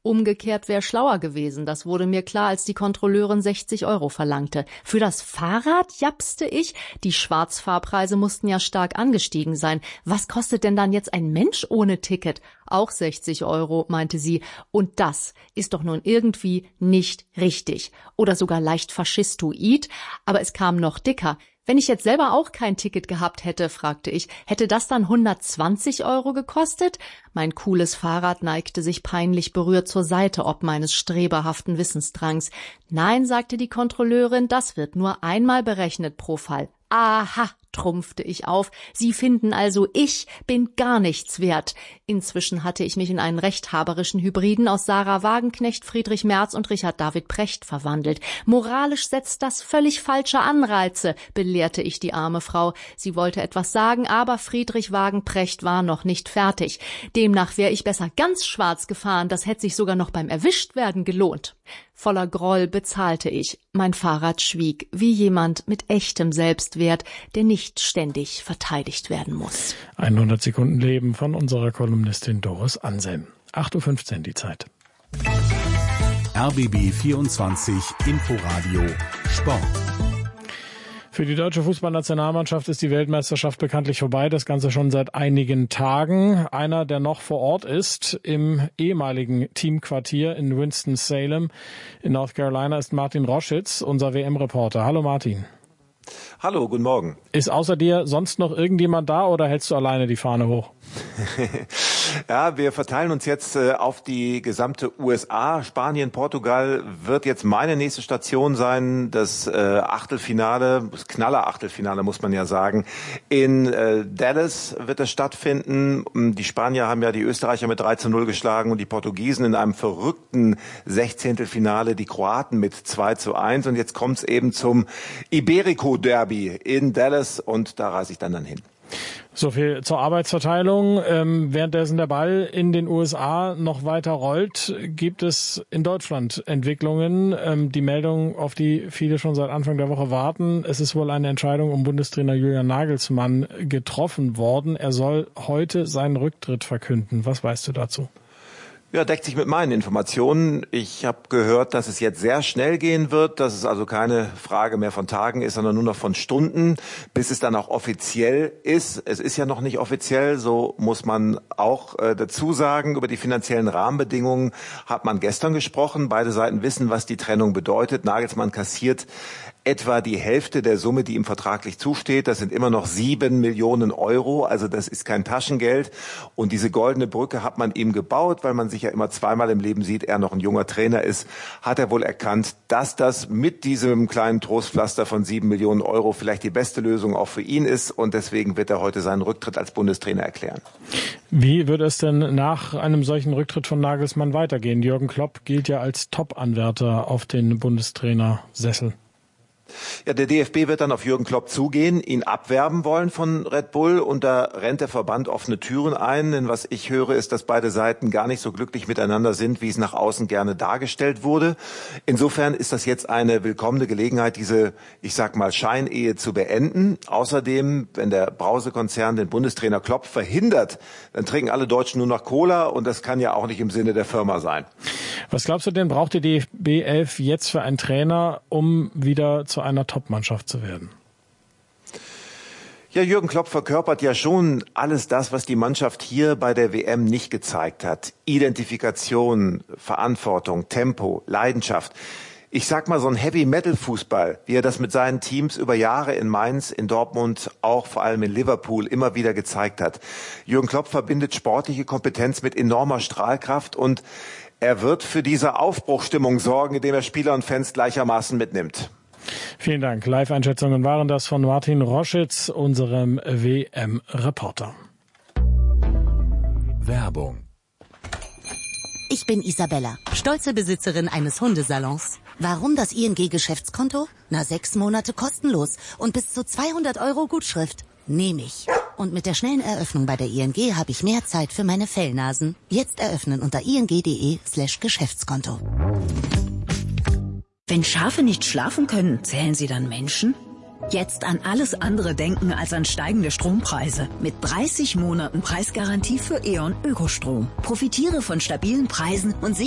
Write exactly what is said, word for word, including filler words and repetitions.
Umgekehrt wäre schlauer gewesen. Das wurde mir klar, als die Kontrolleurin sechzig Euro verlangte. Für das Fahrrad, japste ich? Die Schwarzfahrpreise mussten ja stark angestiegen sein. Was kostet denn dann jetzt ein Mensch ohne Ticket? Auch sechzig Euro, meinte sie. Und das ist doch nun irgendwie nicht richtig. Oder sogar leicht faschistoid. Aber es kam noch dicker. Wenn ich jetzt selber auch kein Ticket gehabt hätte, fragte ich, hätte das dann hundertzwanzig Euro gekostet? Mein cooles Fahrrad neigte sich peinlich berührt zur Seite ob meines streberhaften Wissensdrangs. Nein, sagte die Kontrolleurin, das wird nur einmal berechnet pro Fall. Aha, trumpfte ich auf. Sie finden also, ich bin gar nichts wert. Inzwischen hatte ich mich in einen rechthaberischen Hybriden aus Sarah Wagenknecht, Friedrich Merz und Richard David Precht verwandelt. Moralisch setzt das völlig falsche Anreize, belehrte ich die arme Frau. Sie wollte etwas sagen, aber Friedrich Wagenprecht war noch nicht fertig. Demnach wäre ich besser ganz schwarz gefahren, das hätte sich sogar noch beim Erwischtwerden gelohnt. Voller Groll bezahlte ich. Mein Fahrrad schwieg, wie jemand mit echtem Selbstwert, der nicht ständig verteidigt werden muss. hundert Sekunden Leben von unserer Kolumnistin Doris Anselm. acht Uhr fünfzehn die Zeit. R B B vierundzwanzig Inforadio Sport. Für die deutsche Fußballnationalmannschaft ist die Weltmeisterschaft bekanntlich vorbei, das Ganze schon seit einigen Tagen. Einer, der noch vor Ort ist, im ehemaligen Teamquartier in Winston-Salem in North Carolina, ist Martin Roschitz, unser W M-Reporter. Hallo Martin. Hallo, guten Morgen. Ist außer dir sonst noch irgendjemand da oder hältst du alleine die Fahne hoch? Ja, wir verteilen uns jetzt äh, auf die gesamte U S A. Spanien, Portugal wird jetzt meine nächste Station sein. Das äh, Achtelfinale, das Knaller-Achtelfinale muss man ja sagen. In äh, Dallas wird es stattfinden. Die Spanier haben ja die Österreicher mit drei zu null geschlagen und die Portugiesen in einem verrückten Sechzehntelfinale die Kroaten mit zwei zu eins. Und jetzt kommt es eben zum Iberico-Derby in Dallas und da reise ich dann dann hin. So viel zur Arbeitsverteilung. Ähm, währenddessen der Ball in den U S A noch weiter rollt, gibt es in Deutschland Entwicklungen. Ähm, die Meldung, auf die viele schon seit Anfang der Woche warten. Es ist wohl eine Entscheidung um Bundestrainer Julian Nagelsmann getroffen worden. Er soll heute seinen Rücktritt verkünden. Was weißt du dazu? Ja, deckt sich mit meinen Informationen. Ich habe gehört, dass es jetzt sehr schnell gehen wird, dass es also keine Frage mehr von Tagen ist, sondern nur noch von Stunden, bis es dann auch offiziell ist. Es ist ja noch nicht offiziell, so muss man auch äh, dazu sagen. Über die finanziellen Rahmenbedingungen hat man gestern gesprochen. Beide Seiten wissen, was die Trennung bedeutet. Nagelsmann kassiert etwa die Hälfte der Summe, die ihm vertraglich zusteht. Das sind immer noch sieben Millionen Euro, also das ist kein Taschengeld. Und diese goldene Brücke hat man ihm gebaut, weil man sich ja immer zweimal im Leben sieht, er noch ein junger Trainer ist, hat er wohl erkannt, dass das mit diesem kleinen Trostpflaster von sieben Millionen Euro vielleicht die beste Lösung auch für ihn ist. Und deswegen wird er heute seinen Rücktritt als Bundestrainer erklären. Wie wird es denn nach einem solchen Rücktritt von Nagelsmann weitergehen? Jürgen Klopp gilt ja als Top-Anwärter auf den Bundestrainersessel. Ja, der D F B wird dann auf Jürgen Klopp zugehen, ihn abwerben wollen von Red Bull und da rennt der Verband offene Türen ein, denn was ich höre, ist, dass beide Seiten gar nicht so glücklich miteinander sind, wie es nach außen gerne dargestellt wurde. Insofern ist das jetzt eine willkommene Gelegenheit, diese, ich sag mal, Scheinehe zu beenden. Außerdem, wenn der Brausekonzern den Bundestrainer Klopp verhindert, dann trinken alle Deutschen nur noch Cola und das kann ja auch nicht im Sinne der Firma sein. Was glaubst du denn, braucht die D F B elf jetzt für einen Trainer, um wieder zu einer Top-Mannschaft zu werden? Ja, Jürgen Klopp verkörpert ja schon alles das, was die Mannschaft hier bei der W M nicht gezeigt hat. Identifikation, Verantwortung, Tempo, Leidenschaft. Ich sag mal, so ein Heavy-Metal-Fußball, wie er das mit seinen Teams über Jahre in Mainz, in Dortmund, auch vor allem in Liverpool immer wieder gezeigt hat. Jürgen Klopp verbindet sportliche Kompetenz mit enormer Strahlkraft und er wird für diese Aufbruchstimmung sorgen, indem er Spieler und Fans gleichermaßen mitnimmt. Vielen Dank. Live-Einschätzungen waren das von Martin Roschitz, unserem W M-Reporter. Werbung. Ich bin Isabella, stolze Besitzerin eines Hundesalons. Warum das I N G-Geschäftskonto? Na, sechs Monate kostenlos und bis zu zweihundert Euro Gutschrift. Nehme ich. Und mit der schnellen Eröffnung bei der I N G habe ich mehr Zeit für meine Fellnasen. Jetzt eröffnen unter ing.de slash Geschäftskonto. Wenn Schafe nicht schlafen können, zählen sie dann Menschen? Jetzt an alles andere denken als an steigende Strompreise. Mit dreißig Monaten Preisgarantie für E.ON Ökostrom. Profitiere von stabilen Preisen und